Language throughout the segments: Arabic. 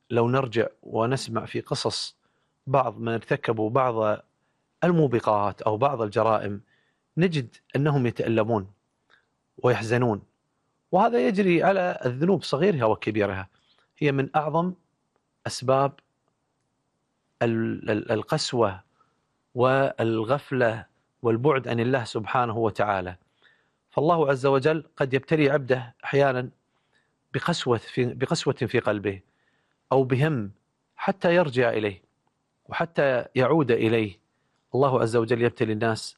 لو نرجع ونسمع في قصص بعض من ارتكبوا بعض الموبقات أو بعض الجرائم، نجد أنهم يتألمون ويحزنون، وهذا يجري على الذنوب صغيرها وكبيرها. هي من أعظم أسباب القسوة والغفلة والبعد عن الله سبحانه وتعالى. فالله عز وجل قد يبتلي عبده أحيانا بقسوة في قلبه أو بهم حتى يرجع إليه وحتى يعود إليه. الله عز وجل يبتلي الناس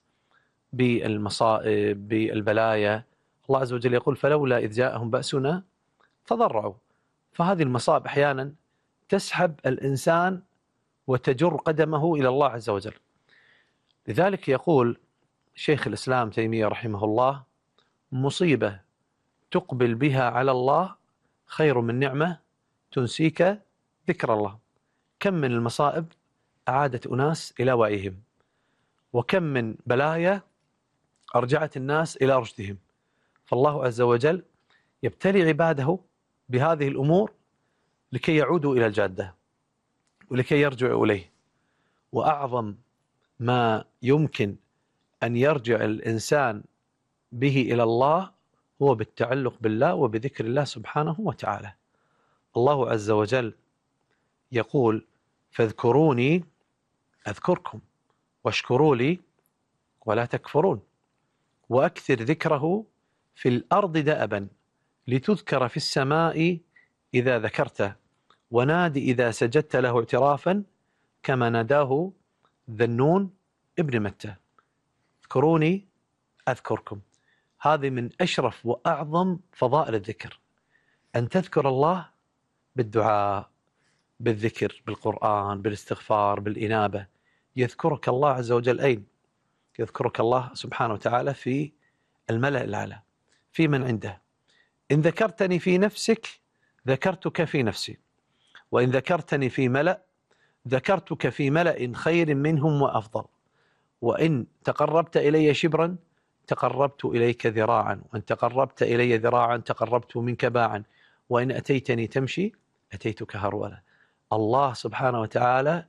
بالمصائب بالبلايا. الله عز وجل يقول: فلولا إذ جاءهم بأسنا تضرعوا. فهذه المصائب أحيانا تسحب الإنسان وتجر قدمه إلى الله عز وجل. لذلك يقول شيخ الإسلام تيمية رحمه الله: مصيبة تقبل بها على الله خير من نعمة تنسيك ذكر الله. كم من المصائب أعادت أناس إلى وعيهم، وكم من بلايا أرجعت الناس إلى رشدهم. فالله عز وجل يبتلي عباده بهذه الأمور لكي يعودوا إلى الجادة ولكي يرجعوا إليه. وأعظم ما يمكن أن يرجع الإنسان به إلى الله هو بالتعلق بالله وبذكر الله سبحانه وتعالى. الله عز وجل يقول: فاذكروني أذكركم واشكروا لي ولا تكفرون وأكثر ذكره في الأرض دأبا لتذكر في السماء إذا ذكرته ونادي إذا سجدت له اعترافا كما ناداه ذنون ابن متى. اذكروني أذكركم. هذه من أشرف وأعظم فضائل الذكر، أن تذكر الله بالدعاء، بالذكر، بالقرآن، بالاستغفار، بالإنابة. يذكرك الله عز وجل أين؟ يذكرك الله سبحانه وتعالى في الملأ الأعلى، في من عنده. إن ذكرتني في نفسك ذكرتك في نفسي، وإن ذكرتني في ملأ ذكرتك في ملأ خير منهم وأفضل، وإن تقربت إلي شبرا تقربت إليك ذراعا، وإن تقربت إلي ذراعا تقربت منك باعا، وإن أتيتني تمشي أتيتك هرولا. الله سبحانه وتعالى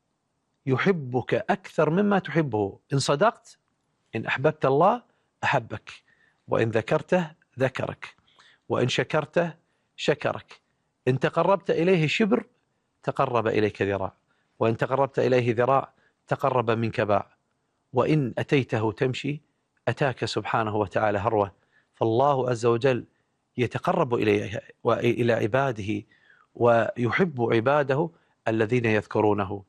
يحبك أكثر مما تحبه. إن صدقت، إن أحببت الله أحبك، وإن ذكرته ذكرك، وإن شكرته شكرك. إن تقربت إليه شبر تقرب إليك ذراع، وإن تقربت إليه ذراع تقرب منك باع، وإن أتيته تمشي أتاك سبحانه وتعالى هروة. فالله عز وجل يتقرب إلى عباده ويحب عباده الذين يذكرونه.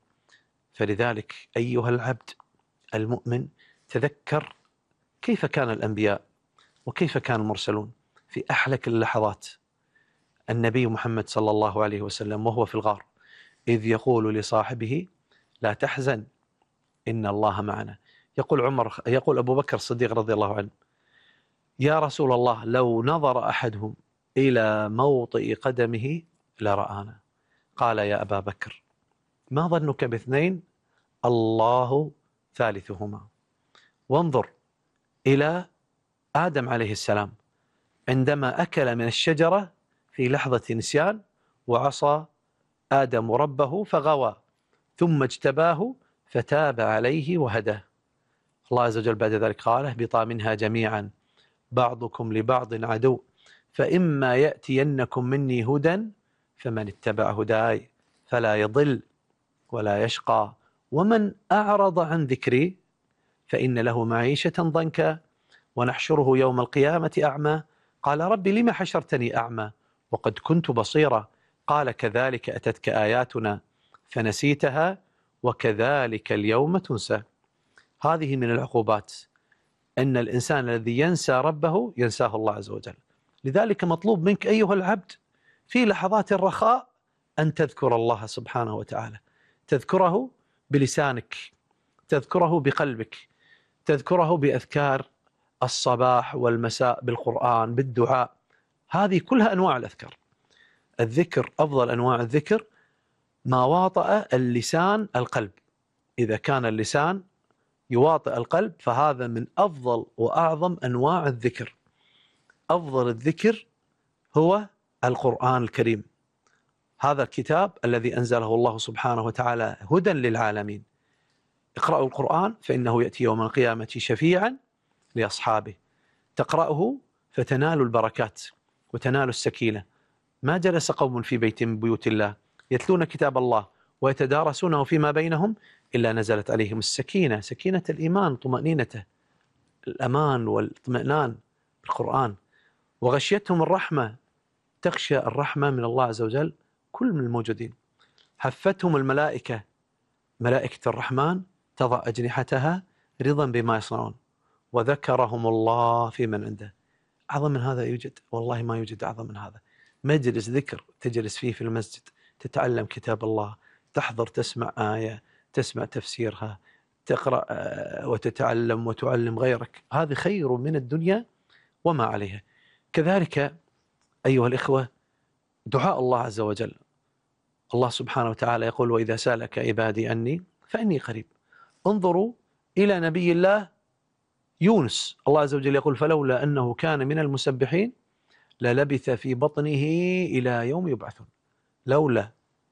فلذلك أيها العبد المؤمن تذكر كيف كان الأنبياء وكيف كان المرسلون في أحلك اللحظات. النبي محمد صلى الله عليه وسلم وهو في الغار إذ يقول لصاحبه: لا تحزن إن الله معنا. يقول أبو بكر الصديق رضي الله عنه: يا رسول الله لو نظر أحدهم إلى موطئ قدمه لرآنا. قال: يا أبا بكر ما ظنك باثنين الله ثالثهما. وانظر إلى آدم عليه السلام عندما أكل من الشجرة في لحظة نسيان وعصى آدم ربه فغوى ثم اجتباه فتاب عليه وهداه. الله عز وجل بعد ذلك قال: اهبطا منها جميعا بعضكم لبعض عدو فإما يأتينكم مني هدى فمن اتبع هداي فلا يضل ولا يشقى ومن أعرض عن ذكري فإن له معيشة ضنكا ونحشره يوم القيامة أعمى. قال: رب لم حشرتني أعمى وقد كنت بصيرا. قال: كذلك أتتك آياتنا فنسيتها وكذلك اليوم تنسى. هذه من العقوبات، أن الإنسان الذي ينسى ربه ينساه الله عز وجل. لذلك مطلوب منك أيها العبد في لحظات الرخاء أن تذكر الله سبحانه وتعالى، تذكره بلسانك، تذكره بقلبك، تذكره بأذكار الصباح والمساء، بالقرآن، بالدعاء. هذه كلها أنواع الأذكار. الذكر أفضل أنواع الذكر ما واطأ اللسان القلب. إذا كان اللسان يواطئ القلب فهذا من أفضل وأعظم أنواع الذكر. أفضل الذكر هو القرآن الكريم، هذا الكتاب الذي أنزله الله سبحانه وتعالى هدى للعالمين. اقرأوا القرآن فإنه يأتي يوم القيامة شفيعا لأصحابه. تقرأه فتنال البركات وتنال السكينة. ما جلس قوم في بيت من بيوت الله يتلون كتاب الله ويتدارسونه فيما بينهم إلا نزلت عليهم السكينة، سكينة الإيمان، طمأنينته، الأمان والاطمئنان بالقرآن. وغشيتهم الرحمة، تخشى الرحمة من الله عز وجل كل من الموجودين. حفتهم الملائكة، ملائكة الرحمن تضع أجنحتها رضا بما يصنعون، وذكرهم الله في من عنده. أعظم من هذا يوجد؟ والله ما يوجد أعظم من هذا. مجلس ذكر تجلس فيه في المسجد، تتعلم كتاب الله، تحضر، تسمع آية، تسمع تفسيرها، تقرأ وتتعلم وتعلم غيرك، هذه خير من الدنيا وما عليها. كذلك أيها الإخوة دعاء الله عز وجل. الله سبحانه وتعالى يقول: وإذا سألك عبادي أني فإني قريب. انظروا إلى نبي الله يونس، الله عز وجل يقول: فلولا أنه كان من المسبحين للبث في بطنه إلى يوم يبعثون. لولا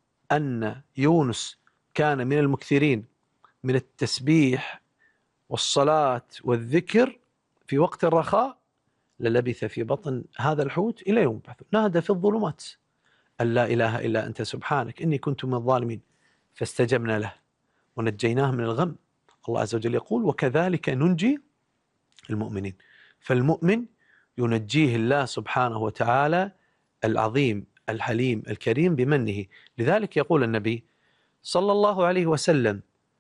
أن يونس كان من المكثرين من التسبيح والصلاة والذكر في وقت الرخاء للبث في بطن هذا الحوت إلى يوم يبعثون. نادى في الظلمات أن لا إله إلا أنت سبحانك إني كنت من الظالمين، فاستجبنا له ونجيناه من الغم. الله عز وجل يقول: وكذلك ننجي المؤمنين. فالمؤمن ينجيه الله سبحانه وتعالى العظيم الحليم الكريم بمنه. لذلك يقول النبي صلى الله عليه وسلم: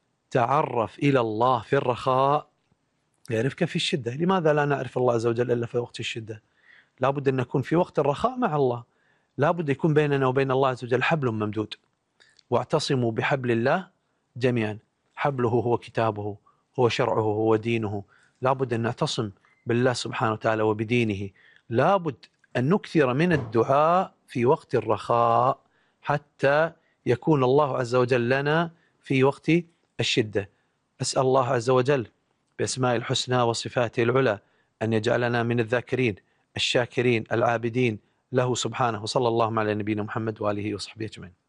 تعرف إلى الله في الرخاء يعرفك في الشدة. لماذا لا نعرف الله عز وجل إلا في وقت الشدة؟ لا بد أن نكون في وقت الرخاء مع الله، لا بد يكون بيننا وبين الله عز وجل حبل ممدود. واعتصموا بحبل الله جميعا، حبله هو كتابه، هو شرعه، هو دينه. لا بد أن نعتصم بالله سبحانه وتعالى وبدينه. لا بد أن نكثر من الدعاء في وقت الرخاء حتى يكون الله عز وجل لنا في وقت الشدة. أسأل الله عز وجل بأسماء الحسنى وصفاته العلى أن يجعلنا من الذاكرين الشاكرين العابدين له سبحانه. وصلى الله على نبينا محمد وآله وصحبه أجمعين.